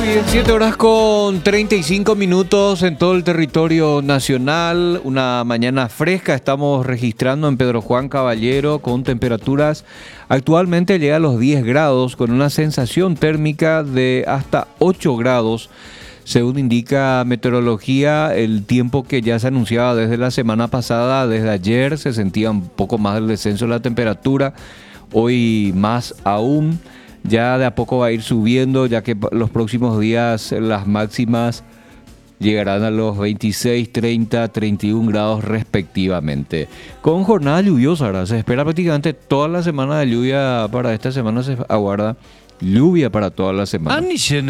Muy bien, 7 horas con 35 minutos en todo el territorio nacional. Una mañana fresca estamos registrando en Pedro Juan Caballero con temperaturas actualmente llega a los 10 grados con una sensación térmica de hasta 8 grados. Según indica meteorología, el tiempo que ya se anunciaba desde la semana pasada, desde ayer se sentía un poco más el descenso de la temperatura, hoy más aún. Ya de a poco va a ir subiendo, ya que los próximos días las máximas llegarán a los 26, 30, 31 grados respectivamente. Con jornada lluviosa, ahora se espera prácticamente toda la semana de lluvia. Para esta semana se aguarda lluvia para toda la semana.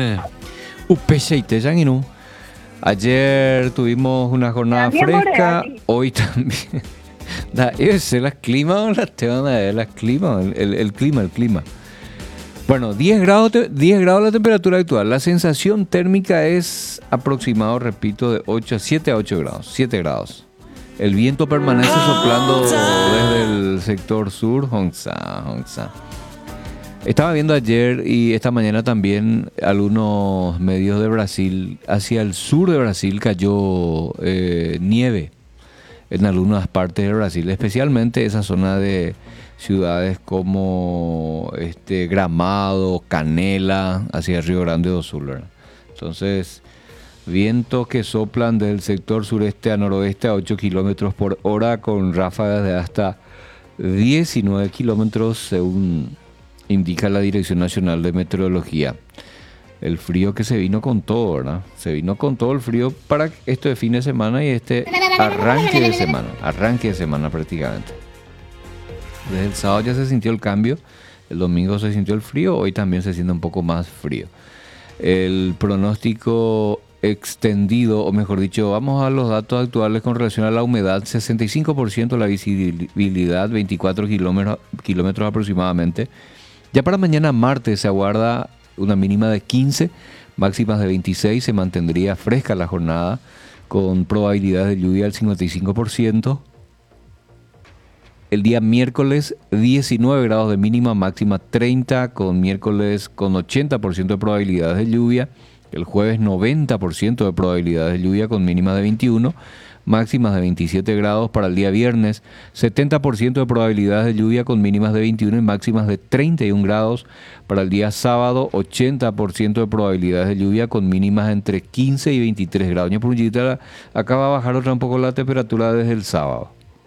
Ayer tuvimos una jornada fresca, hoy también. ¿Es el clima o el clima? Bueno, 10 grados la temperatura actual. La sensación térmica es aproximado, repito, de 7 a 8 grados. 7 grados. El viento permanece soplando desde el sector sur. Hongsa. Estaba viendo ayer y esta mañana también algunos medios de Brasil. Hacia el sur de Brasil cayó nieve en algunas partes de Brasil, especialmente esa zona de ciudades como Gramado, Canela, hacia Río Grande do Sul, ¿verdad? Entonces, vientos que soplan del sector sureste a noroeste a 8 kilómetros por hora con ráfagas de hasta 19 kilómetros, según indica la Dirección Nacional de Meteorología. El frío que se vino con todo, ¿verdad? Se vino con todo el frío para esto de fin de semana y arranque de semana prácticamente. Desde el sábado ya se sintió el cambio, el domingo se sintió el frío, hoy también se siente un poco más frío. El pronóstico extendido, o mejor dicho, vamos a los datos actuales con relación a la humedad: 65% la visibilidad, 24 kilómetros aproximadamente. Ya para mañana martes se aguarda una mínima de 15, máximas de 26, se mantendría fresca la jornada con probabilidad de lluvia del 55%. El día miércoles 19 grados de mínima, máxima 30, con miércoles con 80% de probabilidades de lluvia. El jueves 90% de probabilidades de lluvia con mínima de 21, máximas de 27 grados. Para el día viernes 70% de probabilidades de lluvia con mínimas de 21 y máximas de 31 grados. Para el día sábado 80% de probabilidades de lluvia con mínimas entre 15 y 23 grados. Acá va a bajar un poco la temperatura desde el sábado,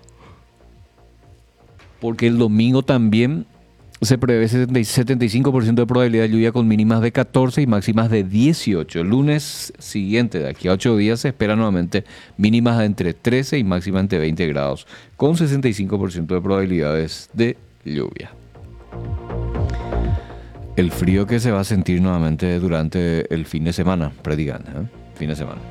porque el domingo también se prevé 75% de probabilidad de lluvia con mínimas de 14 y máximas de 18. El lunes siguiente, de aquí a 8 días, se espera nuevamente mínimas de entre 13 y máximas entre 20 grados, con 65% de probabilidades de lluvia. El frío que se va a sentir nuevamente durante el fin de semana, prácticamente, fin de semana.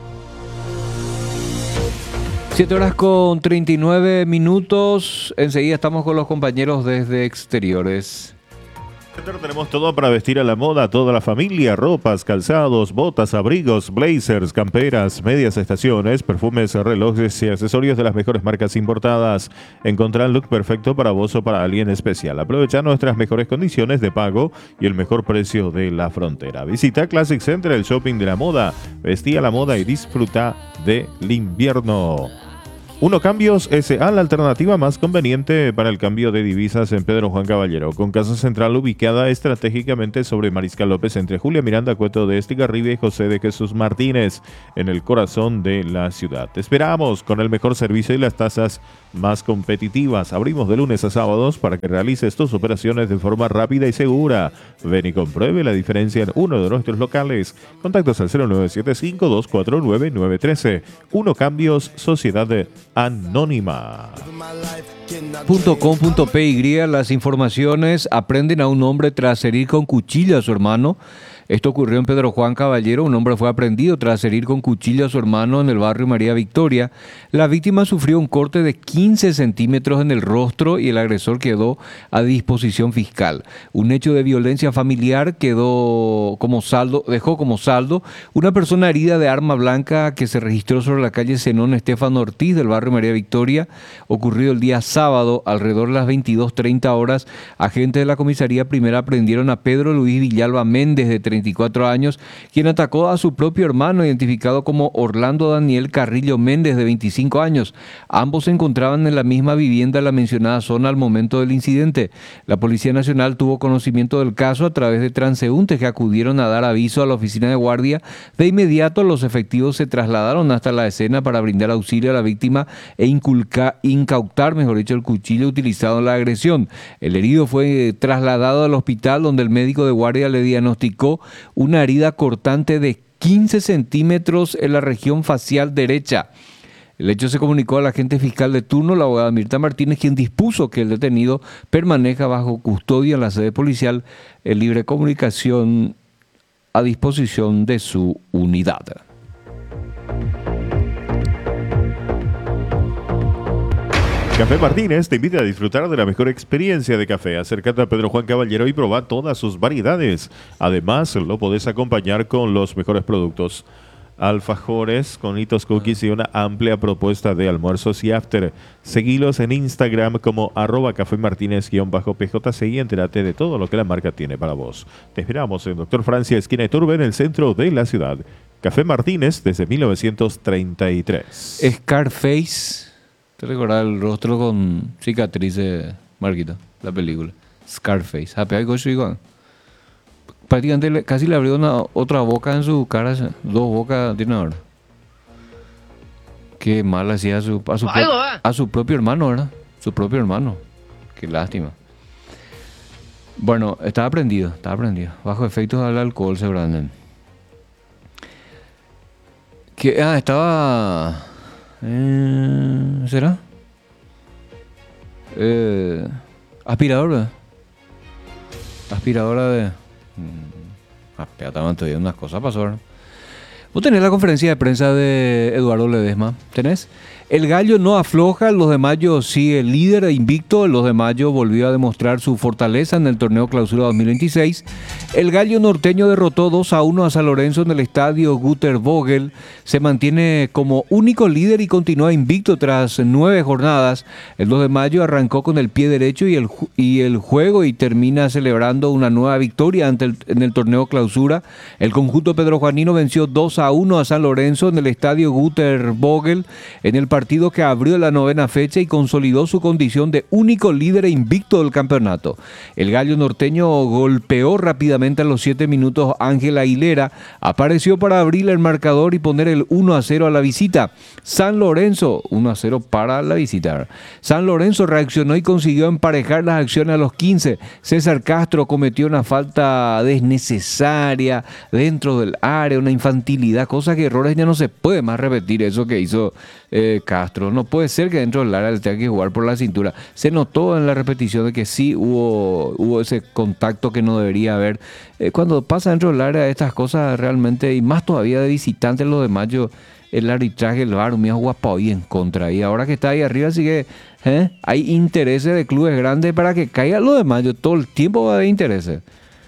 7 horas con 39 minutos. Enseguida estamos con los compañeros desde exteriores. Tenemos todo para vestir a la moda, toda la familia: ropas, calzados, botas, abrigos, blazers, camperas, medias estaciones, perfumes, relojes y accesorios de las mejores marcas importadas. Encontrá el look perfecto para vos o para alguien especial. Aprovecha nuestras mejores condiciones de pago y el mejor precio de la frontera. Visita Classic Center, el shopping de la moda. Vestí a la moda y disfruta del invierno. Uno Cambios S.A., la alternativa más conveniente para el cambio de divisas en Pedro Juan Caballero, con casa central ubicada estratégicamente sobre Mariscal López, entre Julia Miranda Cueto de Estigarribia y José de Jesús Martínez, en el corazón de la ciudad. Te esperamos con el mejor servicio y las tasas más competitivas. Abrimos de lunes a sábados para que realices tus operaciones de forma rápida y segura. Ven y compruebe la diferencia en uno de nuestros locales. Contactos al 0975-249-913. Uno Cambios, Sociedad Anónima. .com.py, las informaciones: aprenden a un hombre tras herir con cuchillo a su hermano. Esto ocurrió en Pedro Juan Caballero. Un hombre fue aprendido tras herir con cuchillo a su hermano en el barrio María Victoria. La víctima sufrió un corte de 15 centímetros en el rostro y el agresor quedó a disposición fiscal. Un hecho de violencia familiar dejó como saldo una persona herida de arma blanca que se registró sobre la calle Zenón Estefano Ortiz del barrio María Victoria, ocurrido el día sábado alrededor de las 22:30 horas. Agentes de la comisaría primera aprendieron a Pedro Luis Villalba Méndez, de 24 años, quien atacó a su propio hermano, identificado como Orlando Daniel Carrillo Méndez, de 25 años. Ambos se encontraban en la misma vivienda en la mencionada zona al momento del incidente. La Policía Nacional tuvo conocimiento del caso a través de transeúntes que acudieron a dar aviso a la oficina de guardia. De inmediato, los efectivos se trasladaron hasta la escena para brindar auxilio a la víctima e incautar, mejor dicho, el cuchillo utilizado en la agresión. El herido fue trasladado al hospital, donde el médico de guardia le diagnosticó una herida cortante de 15 centímetros en la región facial derecha. El hecho se comunicó al agente fiscal de turno, la abogada Mirta Martínez, quien dispuso que el detenido permanezca bajo custodia en la sede policial en libre comunicación a disposición de su unidad. Café Martínez te invita a disfrutar de la mejor experiencia de café. Acércate a Pedro Juan Caballero y proba todas sus variedades. Además, lo podés acompañar con los mejores productos: alfajores, conitos, cookies y una amplia propuesta de almuerzos y after. Seguilos en Instagram como @cafemartinez_pjc y entérate de todo lo que la marca tiene para vos. Te esperamos en Doctor Francia, esquina de Turbe, en el centro de la ciudad. Café Martínez desde 1933. Scarface. ¿Te recuerdas el rostro con cicatrices, Marquito? La película. Scarface. Prácticamente casi le abrió otra boca en su cara. Dos bocas tiene ahora. Qué mal hacía a su propio hermano, ¿verdad? Su propio hermano. Qué lástima. Bueno, estaba prendido. Bajo efectos del alcohol, se Brandon. Estaba... ¿será? Aspirador, ¿verdad? Aspiradora de... todavía unas cosas pasaron. Vos tenés la conferencia de prensa de Eduardo Ledesma. ¿Tenés? El Gallo no afloja, el 2 de mayo sigue líder e invicto. El 2 de mayo volvió a demostrar su fortaleza en el torneo Clausura 2026. El Gallo norteño derrotó 2-1 a San Lorenzo en el estadio Guter Vogel. Se mantiene como único líder y continúa invicto tras 9 jornadas. El 2 de mayo arrancó con el pie derecho y el juego y termina celebrando una nueva victoria en el torneo Clausura. El conjunto pedrojuanino venció 2-1 a San Lorenzo en el estadio Guter Vogel en el partido que abrió la 9ª fecha y consolidó su condición de único líder e invicto del campeonato. El Gallo norteño golpeó rápidamente a los 7 minutos. Ángel Aguilera apareció para abrir el marcador y poner el 1-0 a la visita. San Lorenzo, 1-0 para la visita. San Lorenzo reaccionó y consiguió emparejar las acciones a los 15. César Castro cometió una falta desnecesaria dentro del área, una infantilidad, cosa que errores ya no se puede más repetir. Eso que hizo Castro. No puede ser que dentro del área le tenga que jugar por la cintura. Se notó en la repetición de que sí hubo ese contacto que no debería haber. Cuando pasa dentro del área estas cosas realmente, y más todavía de visitante lo de mayo, el arbitraje, el VAR, mío guapo y en contra. Y ahora que está ahí arriba, así que hay intereses de clubes grandes para que caiga lo de mayo. Todo el tiempo va a haber intereses.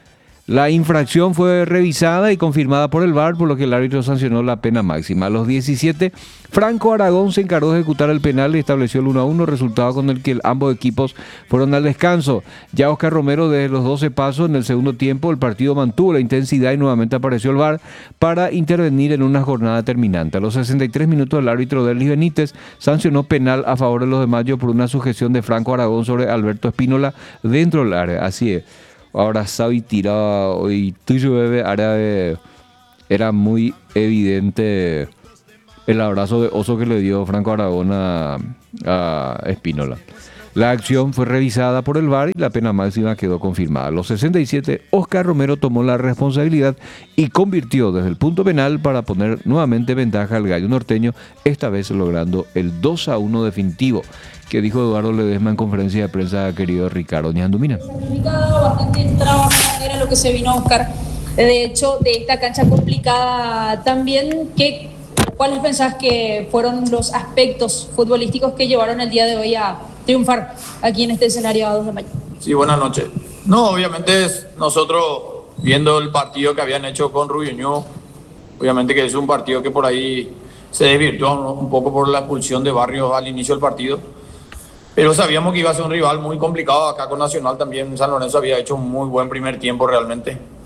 La infracción fue revisada y confirmada por el VAR, por lo que el árbitro sancionó la pena máxima. A los 17, Franco Aragón se encargó de ejecutar el penal y estableció el 1-1, resultado con el que ambos equipos fueron al descanso. Ya Oscar Romero, desde los 12 pasos en el segundo tiempo, el partido mantuvo la intensidad y nuevamente apareció el VAR para intervenir en una jornada terminante. A los 63 minutos, el árbitro Derlis Benítez sancionó penal a favor de los de Mayo por una sujeción de Franco Aragón sobre Alberto Espínola dentro del área. Así es. Abrazado y tirado y tuyo bebé, era muy evidente el abrazo de oso que le dio Franco Aragón a Espínola. La acción fue revisada por el VAR y la pena máxima quedó confirmada. A los 67, Oscar Romero tomó la responsabilidad y convirtió desde el punto penal para poner nuevamente ventaja al Gallo norteño, esta vez logrando el 2-1 definitivo, que dijo Eduardo Ledesma en conferencia de prensa, querido Ricardo Ñandumina. Bastante trabajo era lo que se vino a buscar. De hecho, de esta cancha complicada también, ¿cuáles pensás que fueron los aspectos futbolísticos que llevaron el día de hoy a triunfar aquí en este escenario a 2 de mayo? Sí, buenas noches. No, obviamente nosotros viendo el partido que habían hecho con Rubiño, obviamente que es un partido que por ahí se desvirtuó un poco por la expulsión de Barrios al inicio del partido, pero sabíamos que iba a ser un rival muy complicado. Acá con Nacional también San Lorenzo había hecho un muy buen primer tiempo realmente.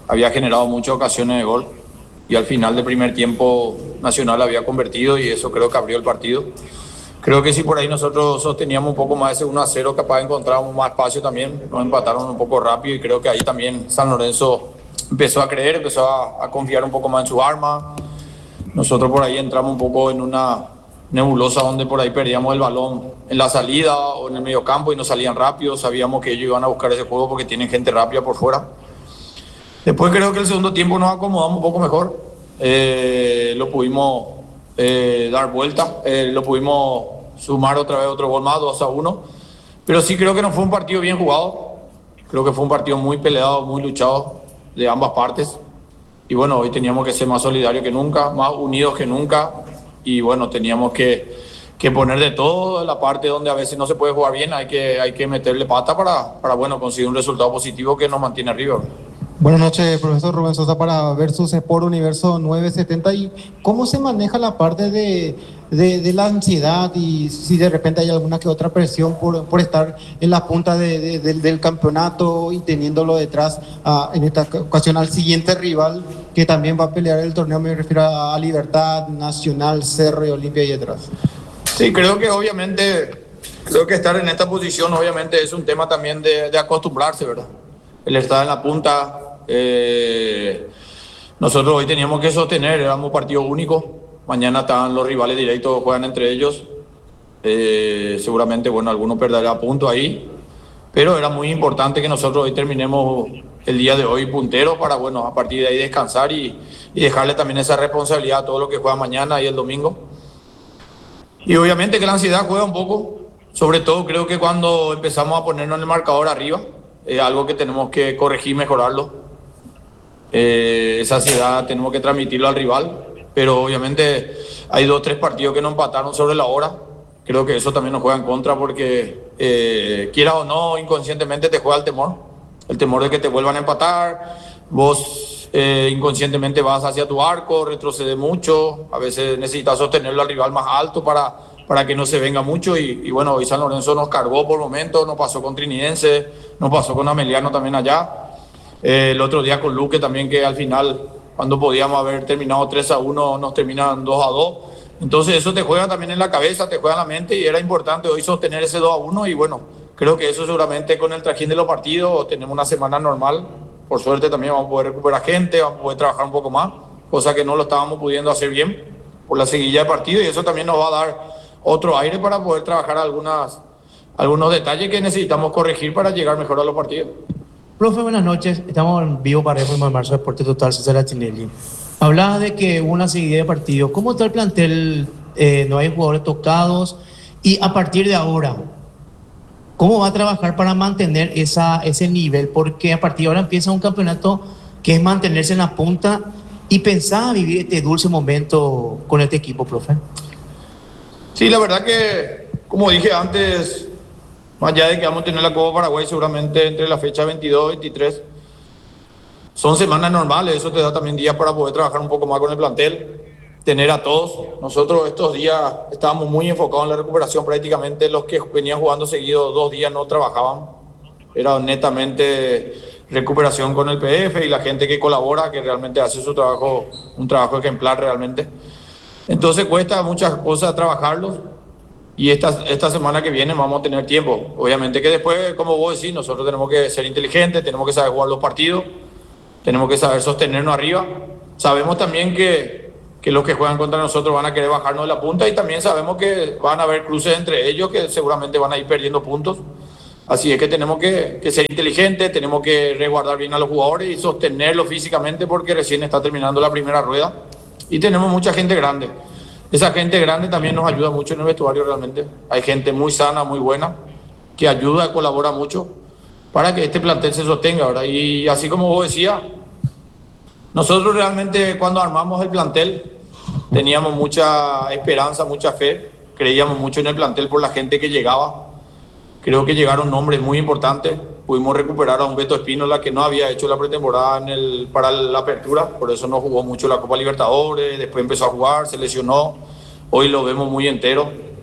había generado muchas ocasiones de gol y al final del primer tiempo Nacional había convertido y eso creo que abrió el partido. Creo que si por ahí nosotros sosteníamos un poco más ese 1-0, capaz encontrábamos más espacio también, nos empataron un poco rápido y creo que ahí también San Lorenzo empezó a creer, empezó a confiar un poco más en su arma. Nosotros por ahí entramos un poco en una nebulosa donde por ahí perdíamos el balón en la salida o en el medio campo y no salían rápido. Sabíamos que ellos iban a buscar ese juego porque tienen gente rápida por fuera. Después creo que el segundo tiempo nos acomodamos un poco mejor. Lo pudimos dar vuelta, lo pudimos sumar otra vez otro gol más, 2-1. Pero sí creo que no fue un partido bien jugado. Creo que fue un partido muy peleado, muy luchado de ambas partes. Y bueno, hoy teníamos que ser más solidarios que nunca, más unidos que nunca. Y bueno, teníamos que poner de todo. La parte donde a veces no se puede jugar bien, hay que meterle pata para bueno, conseguir un resultado positivo que nos mantiene arriba. Buenas noches, profesor Rubén Sosa para Versus Sport Universo 970. ¿Y cómo se maneja la parte de la ansiedad y si de repente hay alguna que otra presión por estar en la punta del campeonato y teniéndolo detrás, en esta ocasión al siguiente rival que también va a pelear el torneo? Me refiero a Libertad, Nacional, Cerro y Olimpia y detrás. Sí, creo que obviamente, creo que estar en esta posición obviamente es un tema también de acostumbrarse, ¿verdad? El estar en la punta. Nosotros hoy teníamos que sostener, éramos partido único. Mañana están los rivales directos, juegan entre ellos. Seguramente, bueno, alguno perderá puntos ahí. Pero era muy importante que nosotros hoy terminemos el día de hoy punteros para, bueno, a partir de ahí descansar y dejarle también esa responsabilidad a todos los que juegan mañana y el domingo. Y obviamente que la ansiedad juega un poco. Sobre todo creo que cuando empezamos a ponernos en el marcador arriba, algo que tenemos que corregir, mejorarlo. Esa ansiedad tenemos que transmitirlo al rival, pero obviamente hay 2 o 3 partidos que nos empataron sobre la hora. Creo que eso también nos juega en contra porque quieras o no, inconscientemente te juega el temor de que te vuelvan a empatar. Vos inconscientemente vas hacia tu arco, retrocedes mucho, a veces necesitas sostenerlo al rival más alto para que no se venga mucho y bueno, hoy San Lorenzo nos cargó por momentos, nos pasó con Trinidense, nos pasó con Ameliano también allá. El otro día con Luque también, que al final, cuando podíamos haber terminado 3-1, nos terminan 2-2. Entonces eso te juega también en la cabeza, te juega en la mente y era importante hoy sostener ese 2-1 y bueno, creo que eso seguramente con el trajín de los partidos tenemos una semana normal. Por suerte también vamos a poder recuperar gente, vamos a poder trabajar un poco más, cosa que no lo estábamos pudiendo hacer bien por la seguilla de partido y eso también nos va a dar otro aire para poder trabajar algunos detalles que necesitamos corregir para llegar mejor a los partidos. Profe, buenas noches. Estamos en vivo para Reforma Marzo Deporte Total, César Achinelli. Hablaba de que hubo una seguida de partidos. ¿Cómo está el plantel? No hay jugadores tocados. Y a partir de ahora, ¿cómo va a trabajar para mantener ese nivel? Porque a partir de ahora empieza un campeonato que es mantenerse en la punta y pensar vivir este dulce momento con este equipo, profe. Sí, la verdad que, como dije antes, más allá de que vamos a tener la Copa Paraguay seguramente entre la fecha 22 y 23, son semanas normales, eso te da también días para poder trabajar un poco más con el plantel, tener a todos. Nosotros estos días estábamos muy enfocados en la recuperación, prácticamente los que venían jugando seguido 2 días no trabajaban, era netamente recuperación con el PF y la gente que colabora, que realmente hace su trabajo, un trabajo ejemplar realmente. Entonces cuesta muchas cosas trabajarlos. Y esta semana que viene vamos a tener tiempo. Obviamente que después, como vos decís, nosotros tenemos que ser inteligentes, tenemos que saber jugar los partidos, tenemos que saber sostenernos arriba. Sabemos también que los que juegan contra nosotros van a querer bajarnos de la punta y también sabemos que van a haber cruces entre ellos que seguramente van a ir perdiendo puntos. Así es que tenemos que ser inteligentes, tenemos que resguardar bien a los jugadores y sostenerlos físicamente porque recién está terminando la primera rueda y tenemos mucha gente grande. Esa gente grande también nos ayuda mucho en el vestuario realmente. Hay gente muy sana, muy buena, que ayuda, colabora mucho para que este plantel se sostenga, ¿verdad? Y así como vos decías, nosotros realmente cuando armamos el plantel teníamos mucha esperanza, mucha fe, creíamos mucho en el plantel por la gente que llegaba. Creo que llegaron nombres muy importantes. Pudimos recuperar a un Beto Espínola que no había hecho la pretemporada para la apertura, por eso no jugó mucho la Copa Libertadores, después empezó a jugar, se lesionó, hoy lo vemos muy entero.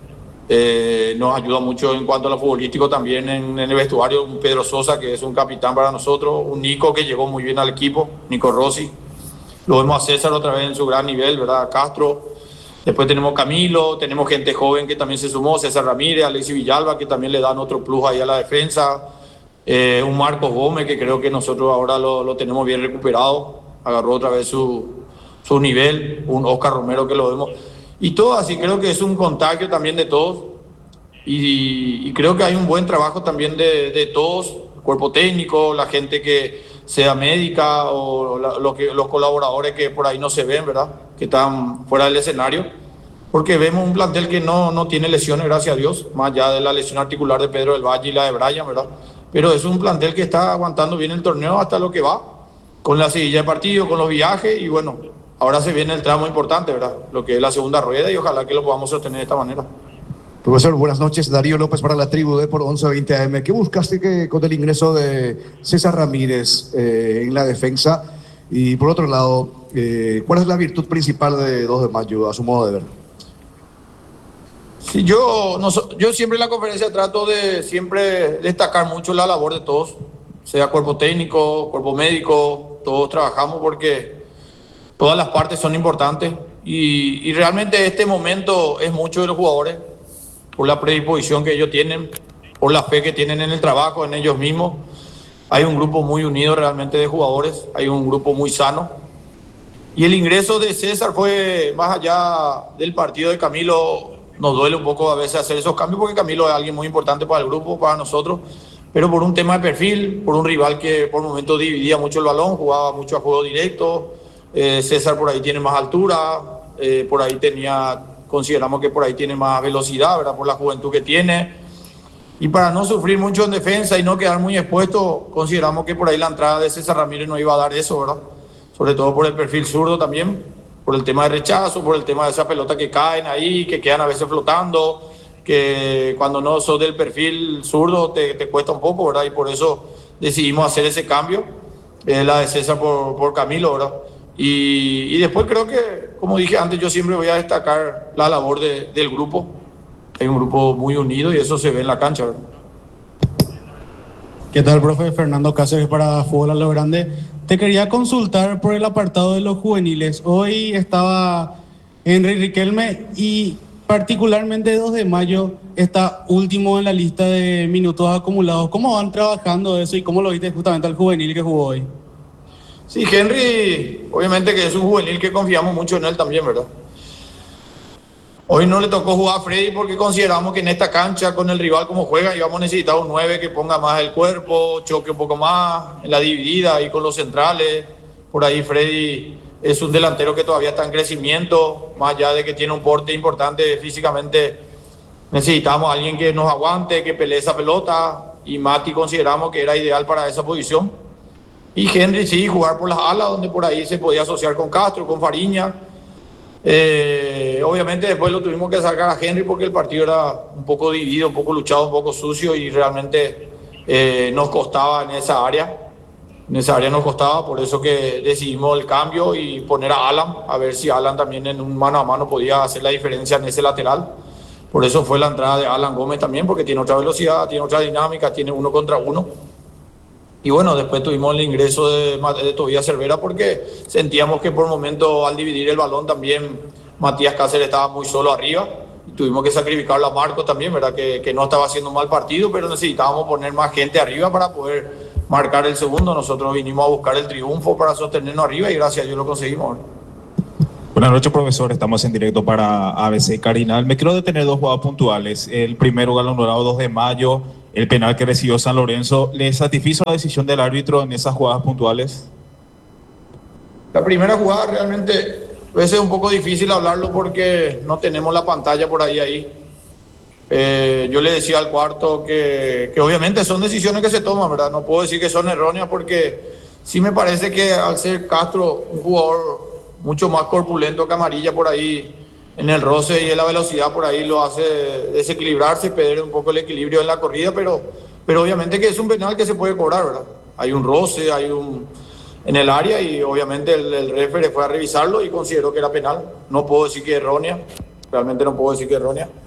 Nos ayuda mucho en cuanto a lo futbolístico también en el vestuario. Un Pedro Sosa, que es un capitán para nosotros. Un Nico, que llegó muy bien al equipo, Nico Rossi. Lo vemos a César otra vez en su gran nivel, ¿verdad? Castro. Después tenemos Camilo, tenemos gente joven que también se sumó, César Ramírez, Alexis Villalba, que también le dan otro plus ahí a la defensa. Un Marcos Gómez, que creo que nosotros ahora lo tenemos bien recuperado. Agarró otra vez su nivel. Un Oscar Romero, que lo vemos. Y todo así, creo que es un contagio también de todos. Y creo que hay un buen trabajo también de todos, el cuerpo técnico, la gente que sea médica o los colaboradores que por ahí no se ven, ¿verdad? Que están fuera del escenario. Porque vemos un plantel que no tiene lesiones, gracias a Dios, más allá de la lesión articular de Pedro del Valle y la de Brian, ¿verdad? Pero es un plantel que está aguantando bien el torneo hasta lo que va, con la seguilla de partido, con los viajes, y bueno, ahora se viene el tramo importante, ¿verdad? Lo que es la segunda rueda, y ojalá que lo podamos sostener de esta manera. Profesor, buenas noches. Darío López para la tribu de por 11:20 AM. ¿Qué buscaste con el ingreso de César Ramírez en la defensa? Y por otro lado, ¿cuál es la virtud principal de 2 de mayo, a su modo de ver? Sí, yo siempre en la conferencia trato de siempre destacar mucho la labor de todos, sea cuerpo técnico, cuerpo médico, todos trabajamos porque todas las partes son importantes y realmente este momento es mucho de los jugadores, por la predisposición que ellos tienen, por la fe que tienen en el trabajo, en ellos mismos. Hay un grupo muy unido realmente de jugadores, hay un grupo muy sano. Y el ingreso de César fue más allá del partido de Camilo. Nos duele un poco a veces hacer esos cambios porque Camilo es alguien muy importante para el grupo, para nosotros, pero por un tema de perfil, por un rival que por momentos dividía mucho el balón, jugaba mucho a juego directo. César por ahí tiene más altura, por ahí consideramos que por ahí tiene más velocidad, ¿verdad? Por la juventud que tiene. Y para no sufrir mucho en defensa y no quedar muy expuesto, consideramos que por ahí la entrada de César Ramírez no iba a dar eso, ¿verdad? Sobre todo por el perfil zurdo también, por el tema de rechazo, por el tema de esa pelota que caen ahí, que quedan a veces flotando, que cuando no sos del perfil zurdo te cuesta un poco, ¿verdad? Y por eso decidimos hacer ese cambio, la de César por Camilo, ¿verdad? Y después creo que, como dije antes, yo siempre voy a destacar la labor del grupo. Hay un grupo muy unido y eso se ve en la cancha, ¿verdad? ¿Qué tal, profe? Fernando Cáceres para Fútbol a lo Grande. Te quería consultar por el apartado de los juveniles. Hoy estaba Henry Riquelme y particularmente 2 de mayo está último en la lista de minutos acumulados. ¿Cómo van trabajando eso y cómo lo viste justamente al juvenil que jugó hoy? Sí, Henry, obviamente que es un juvenil que confiamos mucho en él también, ¿verdad? Hoy no le tocó jugar a Freddy porque consideramos que en esta cancha, con el rival como juega, íbamos a necesitar un 9 que ponga más el cuerpo, choque un poco más en la dividida y con los centrales. Por ahí Freddy es un delantero que todavía está en crecimiento, más allá de que tiene un porte importante físicamente. Necesitamos a alguien que nos aguante, que pelee esa pelota, y Mati consideramos que era ideal para esa posición. Y Henry sí, jugar por las alas, donde por ahí se podía asociar con Castro, con Fariña. Obviamente después lo tuvimos que sacar a Henry porque el partido era un poco dividido, un poco luchado, un poco sucio y realmente nos costaba en esa área. En esa área nos costaba, por eso que decidimos el cambio y poner a Alan, a ver si Alan también en un mano a mano podía hacer la diferencia en ese lateral. Por eso fue la entrada de Alan Gómez también, porque tiene otra velocidad, tiene otra dinámica, tiene 1 contra 1. Y bueno, después tuvimos el ingreso de Tobías Cervera porque sentíamos que por momento al dividir el balón también Matías Cáceres estaba muy solo arriba. Y tuvimos que sacrificarlo a Marcos también, ¿verdad? Que no estaba haciendo un mal partido, pero necesitábamos poner más gente arriba para poder marcar el segundo. Nosotros vinimos a buscar el triunfo para sostenernos arriba y gracias a Dios lo conseguimos. Buenas noches, profesor. Estamos en directo para ABC Carinal. Me quiero detener 2 jugadas puntuales. El primero, Galón Dorado, 2 de mayo. El penal que recibió San Lorenzo. ¿Le satisfizo la decisión del árbitro en esas jugadas puntuales? La primera jugada realmente a veces es un poco difícil hablarlo porque no tenemos la pantalla por ahí. Yo le decía al cuarto que obviamente son decisiones que se toman, ¿verdad? No puedo decir que son erróneas porque sí me parece que al ser Castro un jugador mucho más corpulento que Amarilla por ahí, en el roce y en la velocidad por ahí lo hace desequilibrarse, perder un poco el equilibrio en la corrida, pero obviamente que es un penal que se puede cobrar, ¿verdad? Hay un roce, en el área y obviamente el referee fue a revisarlo y consideró que era penal. No puedo decir que es errónea, realmente no puedo decir que es errónea.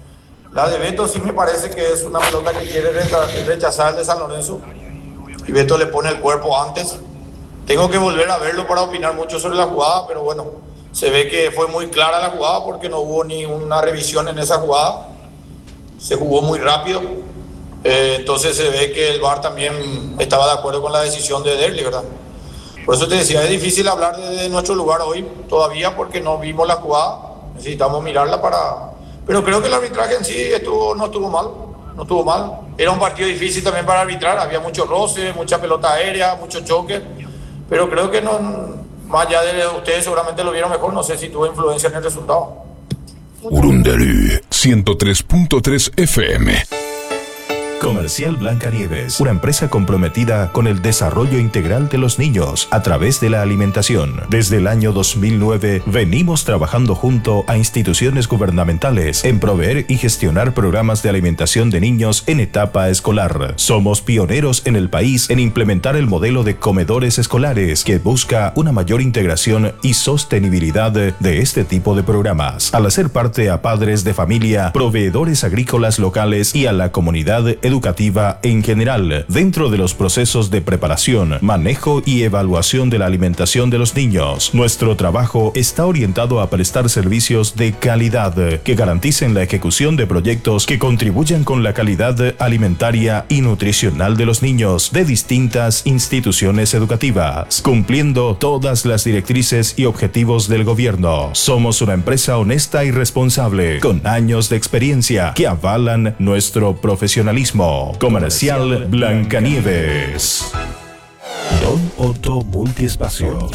La de Beto sí me parece que es una pelota que quiere rechazar el de San Lorenzo. Y Beto le pone el cuerpo antes. Tengo que volver a verlo para opinar mucho sobre la jugada, pero bueno, se ve que fue muy clara la jugada porque no hubo ni una revisión en esa jugada. Se jugó muy rápido. Entonces se ve que el VAR también estaba de acuerdo con la decisión de Derli, ¿verdad? Por eso te decía, es difícil hablar de nuestro lugar hoy todavía porque no vimos la jugada. Necesitamos mirarla para... Pero creo que el arbitraje en sí no estuvo mal. Era un partido difícil también para arbitrar, había mucho roce, mucha pelota aérea, mucho choque. Pero creo que no, más allá de ustedes seguramente lo vieron mejor, no sé si tuvo influencia en el resultado. Urundarú 103.3 FM. Comercial Blancanieves, una empresa comprometida con el desarrollo integral de los niños a través de la alimentación. Desde el año 2009 venimos trabajando junto a instituciones gubernamentales en proveer y gestionar programas de alimentación de niños en etapa escolar. Somos pioneros en el país en implementar el modelo de comedores escolares que busca una mayor integración y sostenibilidad de este tipo de programas, al hacer parte a padres de familia, proveedores agrícolas locales y a la comunidad educativa en general, dentro de los procesos de preparación, manejo y evaluación de la alimentación de los niños. Nuestro trabajo está orientado a prestar servicios de calidad que garanticen la ejecución de proyectos que contribuyan con la calidad alimentaria y nutricional de los niños de distintas instituciones educativas, cumpliendo todas las directrices y objetivos del gobierno. Somos una empresa honesta y responsable, con años de experiencia que avalan nuestro profesionalismo. Comercial Blancanieves. Don Otto Multiespacios.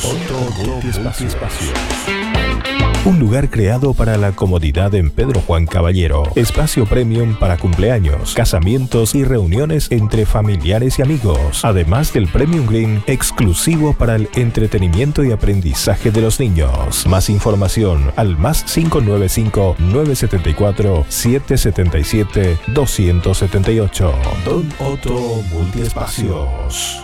Un lugar creado para la comodidad en Pedro Juan Caballero. Espacio premium para cumpleaños, casamientos y reuniones entre familiares y amigos. Además del Premium Green exclusivo para el entretenimiento y aprendizaje de los niños. Más información al más 595-974-777-278. Don Otto Multiespacios.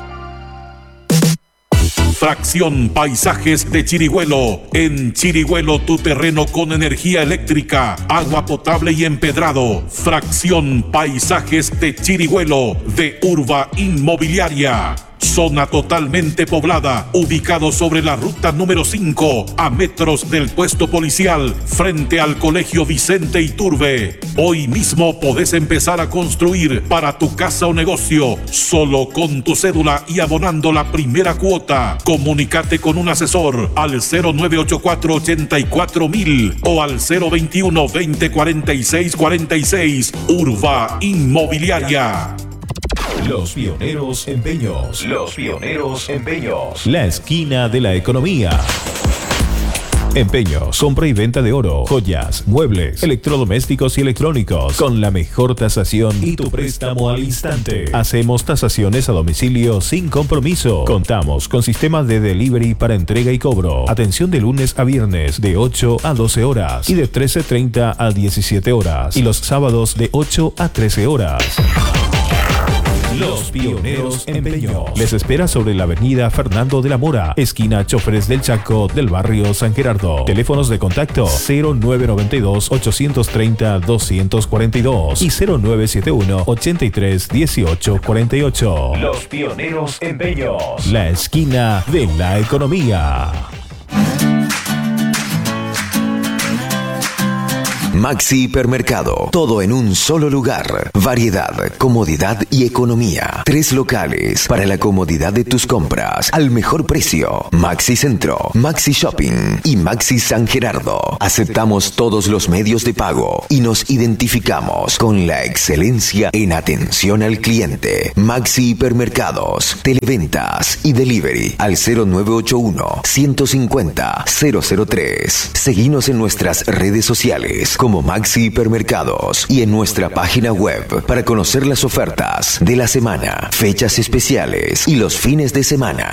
Fracción Paisajes de Chirigüelo. En Chirigüelo, tu terreno con energía eléctrica, agua potable y empedrado. Fracción Paisajes de Chirigüelo de Urba Inmobiliaria. Zona totalmente poblada, ubicado sobre la ruta número 5, a metros del puesto policial, frente al Colegio Vicente Iturbe. Hoy mismo podés empezar a construir para tu casa o negocio, solo con tu cédula y abonando la primera cuota. Comunícate con un asesor al 0984-84.000 o al 021-2046-46. Urba Inmobiliaria. Los Pioneros Empeños. La esquina de la economía. Empeños, compra y venta de oro, joyas, muebles, electrodomésticos y electrónicos, con la mejor tasación y tu préstamo al instante. Hacemos tasaciones a domicilio sin compromiso. Contamos con sistema de delivery para entrega y cobro. Atención de lunes a viernes de 8 a 12 horas y de 13:30 a 17 horas. Y los sábados de 8 a 13 horas. Los Pioneros Empeños les espera sobre la avenida Fernando de la Mora, esquina Choferes del Chaco, del barrio San Gerardo. Teléfonos de contacto 0992-830-242 y 0971-83-1848. Los Pioneros Empeños, la esquina de la economía. Maxi Hipermercado, todo en un solo lugar. Variedad, comodidad y economía. 3 locales para la comodidad de tus compras al mejor precio. Maxi Centro, Maxi Shopping y Maxi San Gerardo. Aceptamos todos los medios de pago y nos identificamos con la excelencia en atención al cliente. Maxi Hipermercados, televentas y delivery al 0981-150-003. Seguinos en nuestras redes sociales como Maxi Hipermercados y en nuestra página web para conocer las ofertas de la semana, fechas especiales y los fines de semana.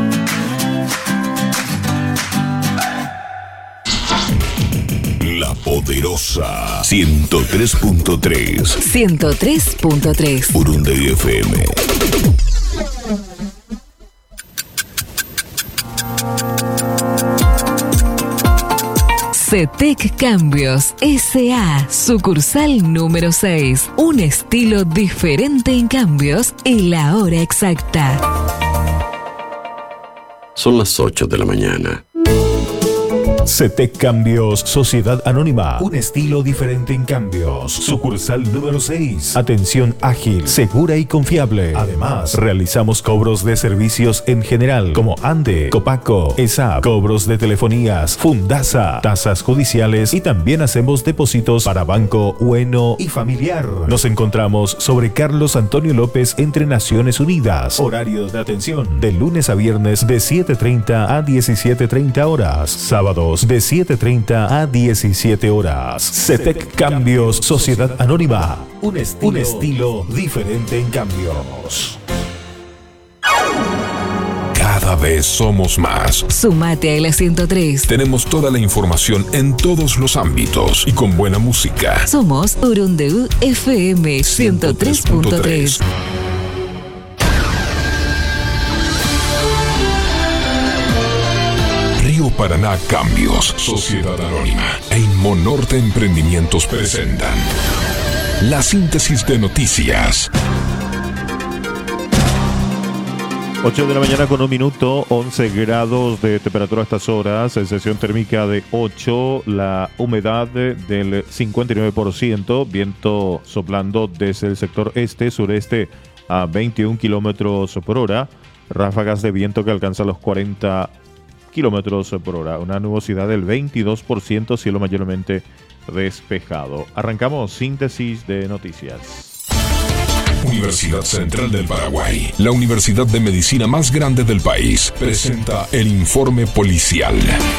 La Poderosa 103.3. 103.3. Urundarú FM. CETEC Cambios S.A. Sucursal número 6. Un estilo diferente en cambios y la hora exacta. Son las 8 de la mañana. CETEC Cambios Sociedad Anónima. Un estilo diferente en cambios. Sucursal número 6. Atención ágil, segura y confiable. Además, realizamos cobros de servicios en general como ANDE, Copaco, ESAP, cobros de telefonías, Fundasa, tasas judiciales y también hacemos depósitos para banco, bueno y familiar. Nos encontramos sobre Carlos Antonio López entre Naciones Unidas. Horario de atención de lunes a viernes de 7:30 a 17:30 horas. Sábados de 7:30 a 17 horas. CETEC Cambios Sociedad Anónima. Un estilo diferente en cambios. Cada vez somos más. Sumate a la 103. Tenemos toda la información en todos los ámbitos y con buena música. Somos Urundeú FM 103.3. Río Paraná Cambios, Sociedad Anónima e Inmonorte Emprendimientos presentan la síntesis de noticias. 8 de la mañana con 1 minuto, 11 grados de temperatura a estas horas, sensación térmica de 8, la humedad del 59%, viento soplando desde el sector este-sureste a 21 kilómetros por hora, ráfagas de viento que alcanzan los 40 kilómetros por hora, una nubosidad del 22%, cielo mayormente despejado. Arrancamos síntesis de noticias. Universidad Central del Paraguay, la universidad de medicina más grande del país, presenta el informe policial.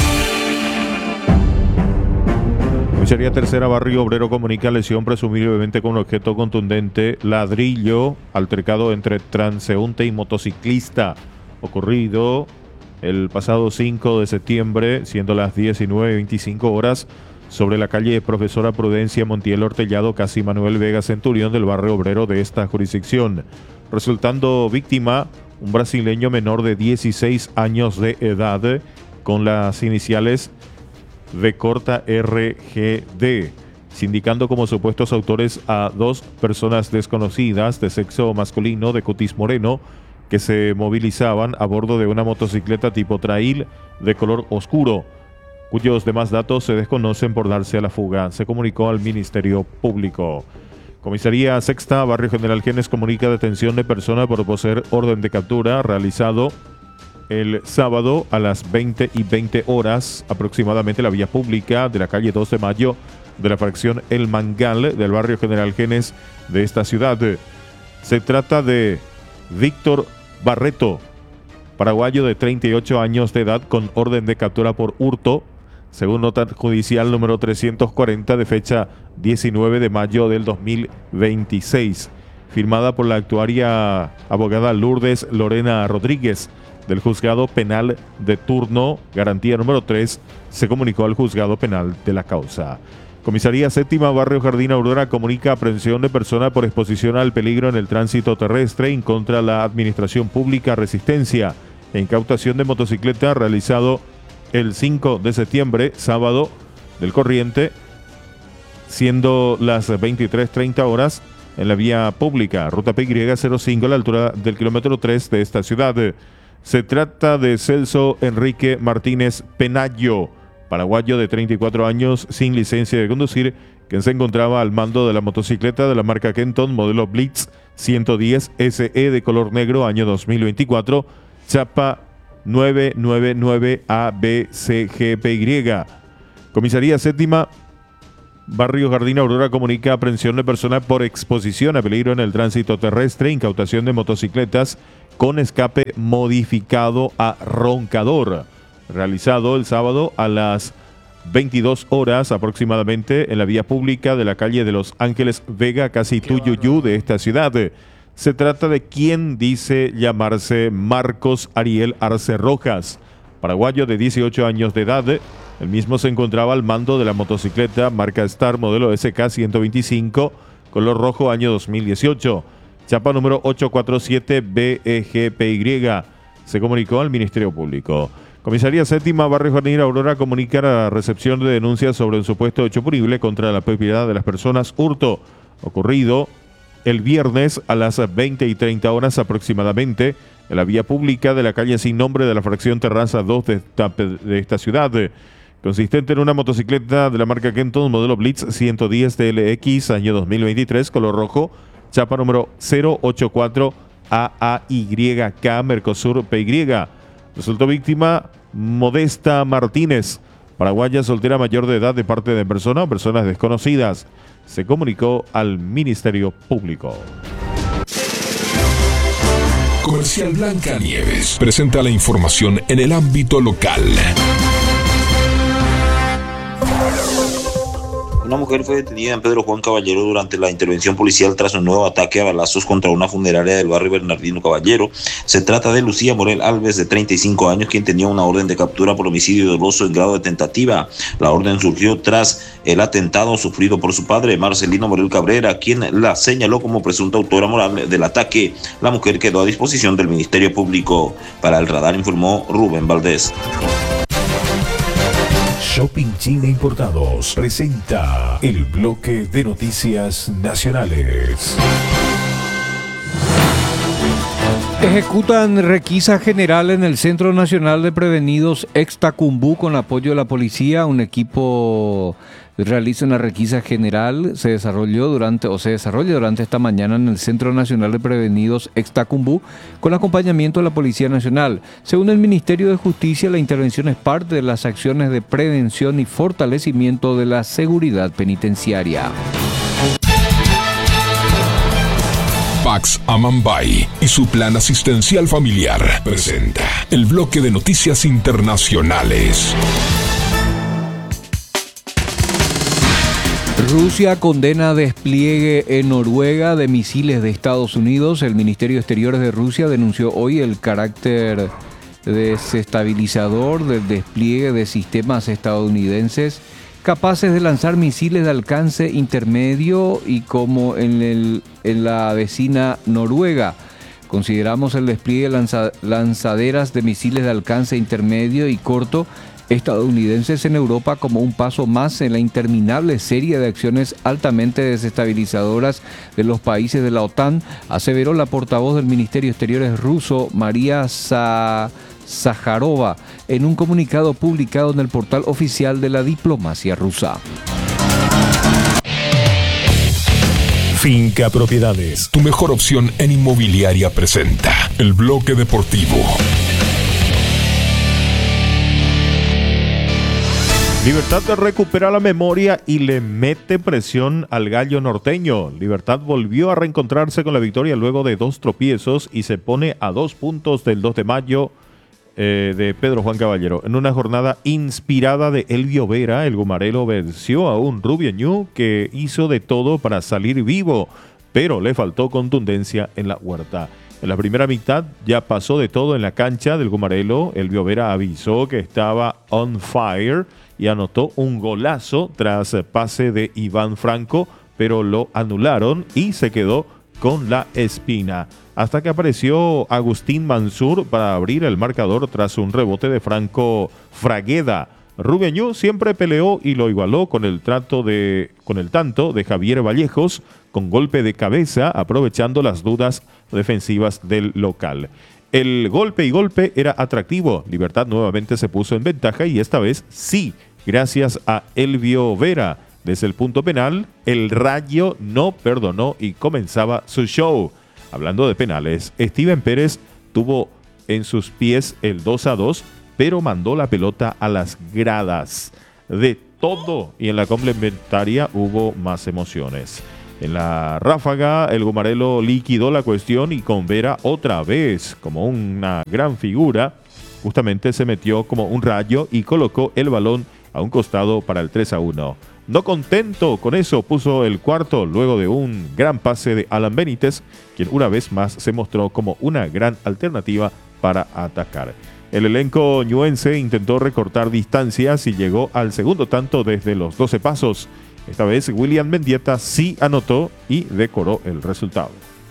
Comisaría Tercera, Barrio Obrero, comunica lesión presumiblemente con un objeto contundente, ladrillo, altercado entre transeúnte y motociclista, ocurrido el pasado 5 de septiembre, siendo las 19:25 horas, sobre la calle Profesora Prudencia Montiel Hortellado, casi Manuel Vega Centurión del barrio obrero de esta jurisdicción, resultando víctima un brasileño menor de 16 años de edad con las iniciales de corta RGD, sindicando como supuestos autores a 2 personas desconocidas de sexo masculino de cutis moreno que se movilizaban a bordo de una motocicleta tipo trail de color oscuro, cuyos demás datos se desconocen por darse a la fuga, se comunicó al Ministerio Público. Comisaría Sexta, Barrio General Genes, comunica detención de persona por poseer orden de captura realizado el sábado a las 20:20 horas aproximadamente en la vía pública de la calle 2 de Mayo de la fracción El Mangal del Barrio General Genes de esta ciudad. Se trata de Víctor Barreto, paraguayo de 38 años de edad con orden de captura por hurto, según nota judicial número 340 de fecha 19 de mayo del 2026, firmada por la actuaria abogada Lourdes Lorena Rodríguez del Juzgado Penal de Turno, garantía número 3, se comunicó al Juzgado Penal de la causa. Comisaría Séptima, Barrio Jardín Aurora, comunica aprehensión de persona por exposición al peligro en el tránsito terrestre en contra de la Administración Pública Resistencia e incautación de motocicleta realizado el 5 de septiembre, sábado del corriente, siendo las 23:30 horas en la vía pública, ruta PY05 a la altura del kilómetro 3 de esta ciudad. Se trata de Celso Enrique Martínez Penayo, paraguayo de 34 años sin licencia de conducir, quien se encontraba al mando de la motocicleta de la marca Kenton, modelo Blitz 110 SE de color negro, año 2024, chapa 999ABCGPY. Comisaría Séptima, Barrio Jardín Aurora, comunica aprehensión de persona por exposición a peligro en el tránsito terrestre, incautación de motocicletas con escape modificado a roncador, realizado el sábado a las 22 horas aproximadamente en la vía pública de la calle de Los Ángeles Vega, casi Tuyuyú de esta ciudad. Se trata de quien dice llamarse Marcos Ariel Arce Rojas, paraguayo de 18 años de edad. El mismo se encontraba al mando de la motocicleta marca Star modelo SK 125, color rojo, año 2018, chapa número 847 BEGPY. Se comunicó al Ministerio Público. Comisaría Séptima, Barrio Jardín Aurora, comunica la recepción de denuncias sobre un supuesto hecho punible contra la propiedad de las personas, hurto ocurrido el viernes a las 20:30 horas aproximadamente en la vía pública de la calle sin nombre de la fracción Terraza 2 de esta ciudad, consistente en una motocicleta de la marca Kenton, modelo Blitz 110 TLX, año 2023, color rojo, chapa número 084 AAYK, Mercosur PY. Resultó víctima Modesta Martínez, paraguaya soltera mayor de edad, de parte de persona o personas desconocidas. Se comunicó al Ministerio Público. Comercial Blancanieves presenta la información en el ámbito local. Una mujer fue detenida en Pedro Juan Caballero durante la intervención policial tras un nuevo ataque a balazos contra una funeraria del barrio Bernardino Caballero. Se trata de Lucía Morel Alves, de 35 años, quien tenía una orden de captura por homicidio doloso en grado de tentativa. La orden surgió tras el atentado sufrido por su padre, Marcelino Morel Cabrera, quien la señaló como presunta autora moral del ataque. La mujer quedó a disposición del Ministerio Público. Para el Radar informó Rubén Valdés. Shopping China Importados presenta el bloque de noticias nacionales. Ejecutan requisa general en el Centro Nacional de Prevenidos Extacumbú con apoyo de la policía. Un equipo realiza una requisa general. Se desarrolla durante esta mañana en el Centro Nacional de Prevenidos Extacumbú con acompañamiento de la Policía Nacional. Según el Ministerio de Justicia, la intervención es parte de las acciones de prevención y fortalecimiento de la seguridad penitenciaria. Pax Amambay y su plan asistencial familiar presenta el bloque de noticias internacionales. Rusia condena despliegue en Noruega de misiles de Estados Unidos. El Ministerio de Exteriores de Rusia denunció hoy el carácter desestabilizador del despliegue de sistemas estadounidenses capaces de lanzar misiles de alcance intermedio y como en la vecina Noruega. Consideramos el despliegue de lanzaderas de misiles de alcance intermedio y corto estadounidenses en Europa como un paso más en la interminable serie de acciones altamente desestabilizadoras de los países de la OTAN, aseveró la portavoz del Ministerio de Exteriores ruso, María Zaharova, en un comunicado publicado en el portal oficial de la diplomacia rusa. Finca Propiedades, tu mejor opción en inmobiliaria, presenta el bloque deportivo. Libertad recupera la memoria y le mete presión al gallo norteño. Libertad volvió a reencontrarse con la victoria luego de 2 tropiezos y se pone a 2 puntos del 2 de mayo de Pedro Juan Caballero. En una jornada inspirada de Elvio Vera, el gumarelo venció a un Rubieñú que hizo de todo para salir vivo, pero le faltó contundencia en la huerta. En la primera mitad ya pasó de todo en la cancha del gumarelo. Elvio Vera avisó que estaba on fire y anotó un golazo tras pase de Iván Franco, pero lo anularon y se quedó con la espina. Hasta que apareció Agustín Mansur para abrir el marcador tras un rebote de Franco Fragueda. Rubieñú siempre peleó y lo igualó con el tanto de Javier Vallejos, con golpe de cabeza, aprovechando las dudas defensivas del local. El golpe y golpe era atractivo. Libertad nuevamente se puso en ventaja y esta vez sí, gracias a Elvio Vera. Desde el punto penal, el Rayo no perdonó y comenzaba su show. Hablando de penales, Steven Pérez tuvo en sus pies el 2-2, pero mandó la pelota a las gradas. De todo, y en la complementaria hubo más emociones. En la ráfaga, el gumarelo liquidó la cuestión y con Vera otra vez, como una gran figura, justamente se metió como un rayo y colocó el balón a un costado para el 3-1. No contento con eso, puso el cuarto luego de un gran pase de Alan Benítez, quien una vez más se mostró como una gran alternativa para atacar. El elenco ñuense intentó recortar distancias y llegó al segundo tanto desde los 12 pasos. Esta vez William Mendieta sí anotó y decoró el resultado.